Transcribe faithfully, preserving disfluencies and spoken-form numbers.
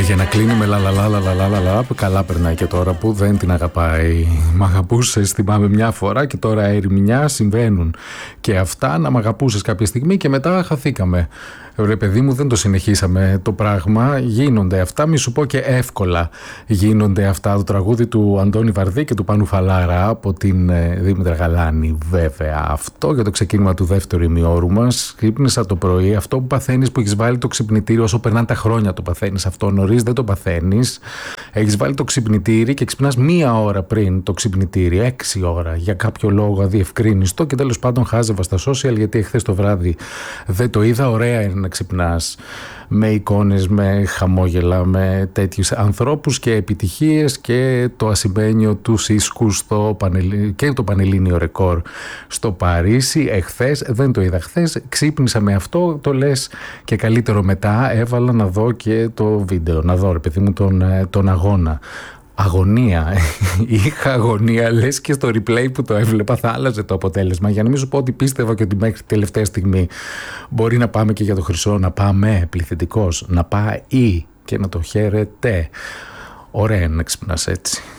Για να κλείνουμε λαλαλαλαλαλαλα. Καλά περνάει και τώρα που δεν την αγαπάει. Μ' αγαπούσες, θυμάμαι μια φορά, και τώρα ερημινιά συμβαίνουν και αυτά. Να μ' αγαπούσες κάποια στιγμή και μετά χαθήκαμε. Ρε παιδί μου, δεν το συνεχίσαμε το πράγμα. Γίνονται αυτά, μη σου πω και εύκολα γίνονται αυτά. Το τραγούδι του Αντώνη Βαρδί και του Πάνου Φαλάρα από την ε, Δήμητρα Γαλάνη, βέβαια. Αυτό για το ξεκίνημα του δεύτερου ημιώρου μας. Ξύπνησα το πρωί. Αυτό που παθαίνεις, που έχεις βάλει το ξυπνητήρι, όσο περνάνε τα χρόνια το παθαίνεις αυτό. Νωρίς δεν το παθαίνεις. Έχεις βάλει το ξυπνητήρι και ξυπνάς μία ώρα πριν το ξυπνητήρι, έξι ώρα, για κάποιο λόγο αδιευκρίνιστο. Και τέλος πάντων χάζευα στα social, γιατί εχθές το βράδυ δεν το είδα. Ωραία είναι να ξυπνάς με εικόνες, με χαμόγελα, με τέτοιους ανθρώπους και επιτυχίες και το ασημένιο του Σίσκου στο Πανελλή... και το Πανελλήνιο Ρεκόρ στο Παρίσι. Εχθές δεν το είδα. Χθες ξύπνησα με αυτό, το λες και καλύτερο μετά. Έβαλα να δω και το βίντεο, να δω ρε παιδί μου τον, τον αγώνα. Αγωνία. Είχα αγωνία, λες και στο replay που το έβλεπα θα άλλαζε το αποτέλεσμα. Για να μην σου πω ότι πίστευα και ότι μέχρι τελευταία στιγμή μπορεί να πάμε και για το χρυσό, να πάμε πληθυντικός, να πάει και να το χαίρετε. Ωραία να ξυπνάς έτσι.